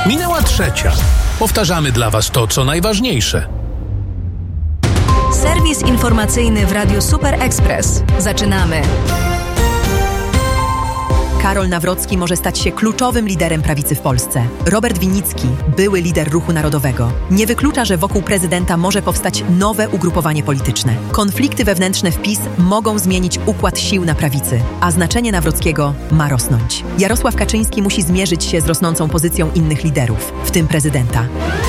Minęła 3:00. Powtarzamy dla Was to, co najważniejsze. Serwis informacyjny w Radiu Super Express. Zaczynamy. Karol Nawrocki może stać się kluczowym liderem prawicy w Polsce. Robert Winnicki, były lider Ruchu Narodowego, nie wyklucza, że wokół prezydenta może powstać nowe ugrupowanie polityczne. Konflikty wewnętrzne w PiS mogą zmienić układ sił na prawicy, a znaczenie Nawrockiego ma rosnąć. Jarosław Kaczyński musi zmierzyć się z rosnącą pozycją innych liderów, w tym prezydenta.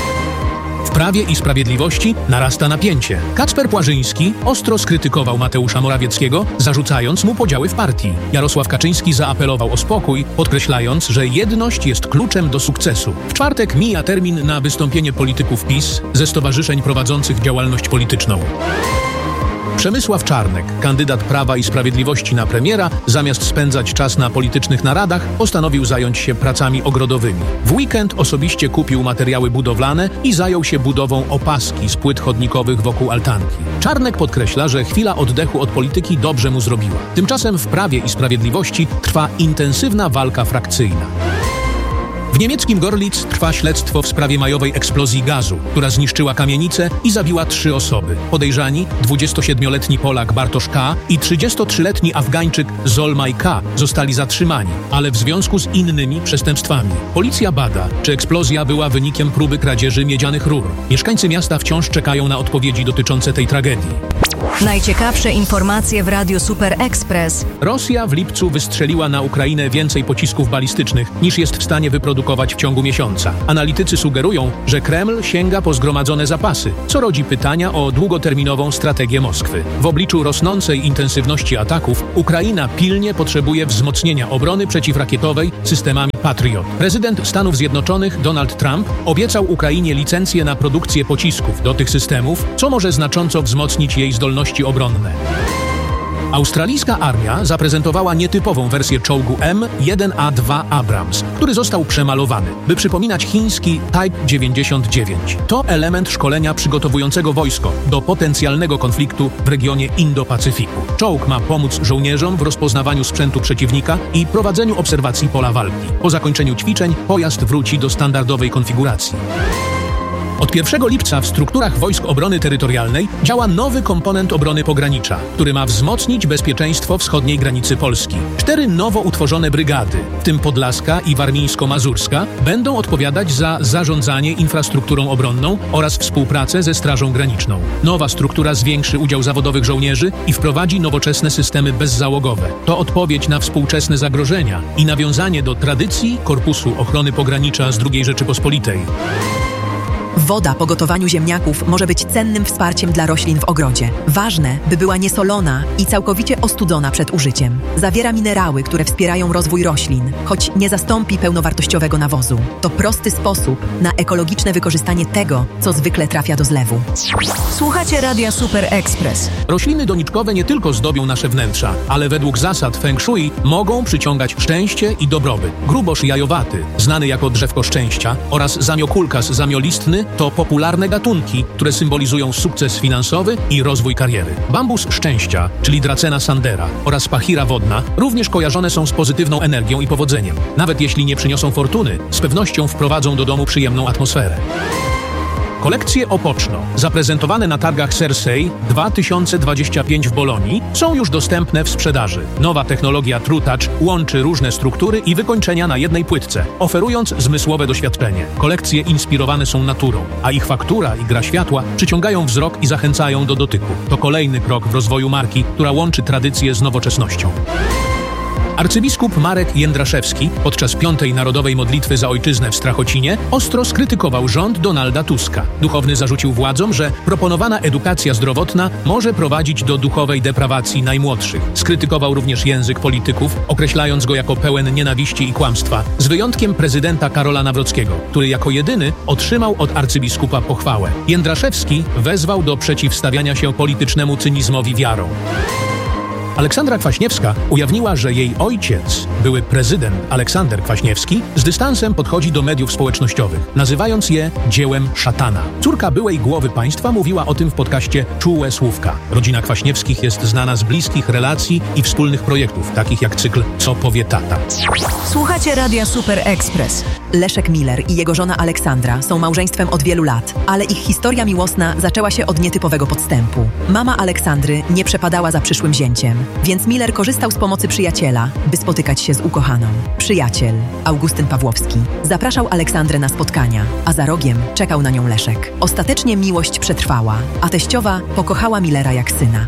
W Prawie i Sprawiedliwości narasta napięcie. Kacper Płażyński ostro skrytykował Mateusza Morawieckiego, zarzucając mu podziały w partii. Jarosław Kaczyński zaapelował o spokój, podkreślając, że jedność jest kluczem do sukcesu. W czwartek mija termin na wystąpienie polityków PiS ze stowarzyszeń prowadzących działalność polityczną. Przemysław Czarnek, kandydat Prawa i Sprawiedliwości na premiera, zamiast spędzać czas na politycznych naradach, postanowił zająć się pracami ogrodowymi. W weekend osobiście kupił materiały budowlane i zajął się budową opaski z płyt chodnikowych wokół altanki. Czarnek podkreśla, że chwila oddechu od polityki dobrze mu zrobiła. Tymczasem w Prawie i Sprawiedliwości trwa intensywna walka frakcyjna. W niemieckim Gorlitz trwa śledztwo w sprawie majowej eksplozji gazu, która zniszczyła kamienicę i zabiła 3 osoby. Podejrzani 27-letni Polak Bartosz K. i 33-letni Afgańczyk Zolmaj K. zostali zatrzymani, ale w związku z innymi przestępstwami. Policja bada, czy eksplozja była wynikiem próby kradzieży miedzianych rur. Mieszkańcy miasta wciąż czekają na odpowiedzi dotyczące tej tragedii. Najciekawsze informacje w Radiu Super Express. Rosja w lipcu wystrzeliła na Ukrainę więcej pocisków balistycznych, niż jest w stanie wyprodukować w ciągu miesiąca. Analitycy sugerują, że Kreml sięga po zgromadzone zapasy, co rodzi pytania o długoterminową strategię Moskwy. W obliczu rosnącej intensywności ataków Ukraina pilnie potrzebuje wzmocnienia obrony przeciwrakietowej systemami Patriot. Prezydent Stanów Zjednoczonych Donald Trump obiecał Ukrainie licencję na produkcję pocisków do tych systemów, co może znacząco wzmocnić jej zdolności obronne. Australijska armia zaprezentowała nietypową wersję czołgu M1A2 Abrams, który został przemalowany, by przypominać chiński Type 99. To element szkolenia przygotowującego wojsko do potencjalnego konfliktu w regionie Indo-Pacyfiku. Czołg ma pomóc żołnierzom w rozpoznawaniu sprzętu przeciwnika i prowadzeniu obserwacji pola walki. Po zakończeniu ćwiczeń pojazd wróci do standardowej konfiguracji. Od 1 lipca w strukturach Wojsk Obrony Terytorialnej działa nowy komponent obrony pogranicza, który ma wzmocnić bezpieczeństwo wschodniej granicy Polski. 4 nowo utworzone brygady, w tym Podlaska i Warmińsko-Mazurska, będą odpowiadać za zarządzanie infrastrukturą obronną oraz współpracę ze Strażą Graniczną. Nowa struktura zwiększy udział zawodowych żołnierzy i wprowadzi nowoczesne systemy bezzałogowe. To odpowiedź na współczesne zagrożenia i nawiązanie do tradycji Korpusu Ochrony Pogranicza z II Rzeczypospolitej. Woda po gotowaniu ziemniaków może być cennym wsparciem dla roślin w ogrodzie. Ważne, by była niesolona i całkowicie ostudzona przed użyciem. Zawiera minerały, które wspierają rozwój roślin, choć nie zastąpi pełnowartościowego nawozu. To prosty sposób na ekologiczne wykorzystanie tego, co zwykle trafia do zlewu. Słuchacie Radia Super Express. Rośliny doniczkowe nie tylko zdobią nasze wnętrza, ale według zasad Feng Shui mogą przyciągać szczęście i dobrobyt. Grubosz jajowaty, znany jako drzewko szczęścia, oraz zamiokulkas zamiolistny to popularne gatunki, które symbolizują sukces finansowy i rozwój kariery. Bambus szczęścia, czyli Dracena sandera, oraz pachira wodna również kojarzone są z pozytywną energią i powodzeniem. Nawet jeśli nie przyniosą fortuny, z pewnością wprowadzą do domu przyjemną atmosferę. Kolekcje opoczno, zaprezentowane na targach Cersei 2025 w Bolonii, są już dostępne w sprzedaży. Nowa technologia TrueTouch łączy różne struktury i wykończenia na jednej płytce, oferując zmysłowe doświadczenie. Kolekcje inspirowane są naturą, a ich faktura i gra światła przyciągają wzrok i zachęcają do dotyku. To kolejny krok w rozwoju marki, która łączy tradycję z nowoczesnością. Arcybiskup Marek Jędraszewski podczas 5. Narodowej Modlitwy za Ojczyznę w Strachocinie ostro skrytykował rząd Donalda Tuska. Duchowny zarzucił władzom, że proponowana edukacja zdrowotna może prowadzić do duchowej deprawacji najmłodszych. Skrytykował również język polityków, określając go jako pełen nienawiści i kłamstwa, z wyjątkiem prezydenta Karola Nawrockiego, który jako jedyny otrzymał od arcybiskupa pochwałę. Jędraszewski wezwał do przeciwstawiania się politycznemu cynizmowi wiarą. Aleksandra Kwaśniewska ujawniła, że jej ojciec, były prezydent Aleksander Kwaśniewski, z dystansem podchodzi do mediów społecznościowych, nazywając je dziełem szatana. Córka byłej głowy państwa mówiła o tym w podcaście Czułe Słówka. Rodzina Kwaśniewskich jest znana z bliskich relacji i wspólnych projektów, takich jak cykl Co powie tata. Słuchacie Radia Super Express. Leszek Miller i jego żona Aleksandra są małżeństwem od wielu lat, ale ich historia miłosna zaczęła się od nietypowego podstępu. Mama Aleksandry nie przepadała za przyszłym zięciem, więc Miller korzystał z pomocy przyjaciela, by spotykać się z ukochaną. Przyjaciel, Augustyn Pawłowski, zapraszał Aleksandrę na spotkania, a za rogiem czekał na nią Leszek. Ostatecznie miłość przetrwała, a teściowa pokochała Millera jak syna.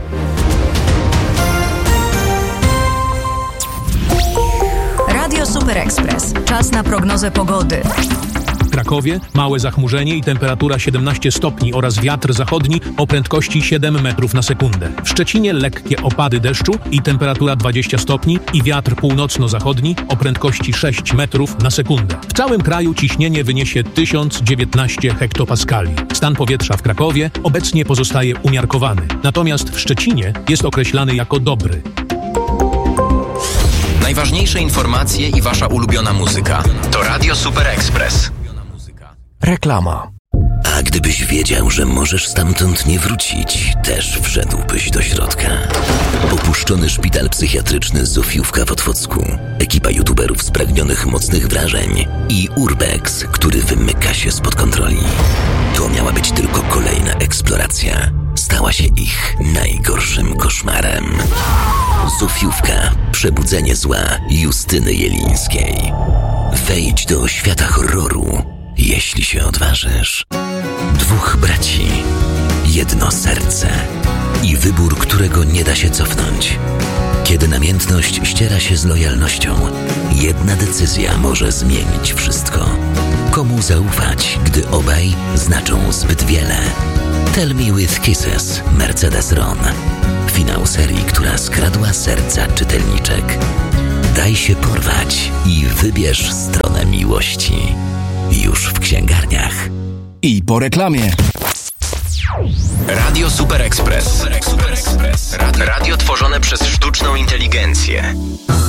Radio Super Express. Czas na prognozę pogody. W Krakowie małe zachmurzenie i temperatura 17 stopni oraz wiatr zachodni o prędkości 7 metrów na sekundę. W Szczecinie lekkie opady deszczu i temperatura 20 stopni i wiatr północno-zachodni o prędkości 6 metrów na sekundę. W całym kraju ciśnienie wyniesie 1019 hektopaskali. Stan powietrza w Krakowie obecnie pozostaje umiarkowany. Natomiast w Szczecinie jest określany jako dobry. Najważniejsze informacje i wasza ulubiona muzyka to Radio Super Express. Reklama. A gdybyś wiedział, że możesz stamtąd nie wrócić, też wszedłbyś do środka. Opuszczony szpital psychiatryczny Zofiówka w Otwocku, ekipa youtuberów spragnionych mocnych wrażeń i Urbex, który wymyka się spod kontroli. To miała być tylko kolejna eksploracja. Stała się ich najgorszym koszmarem. Zofiówka. Przebudzenie zła Justyny Jelińskiej. Wejdź do świata horroru, jeśli się odważysz. Dwóch braci, jedno serce i wybór, którego nie da się cofnąć. Kiedy namiętność ściera się z lojalnością, jedna decyzja może zmienić wszystko. Komu zaufać, gdy obaj znaczą zbyt wiele? Tell Me With Kisses, Mercedes Ron. Finał serii, która skradła serca czytelniczek. Daj się porwać i wybierz stronę miłości. Już w księgarniach. I po reklamie. Radio Super Express. Radio tworzone przez sztuczną inteligencję.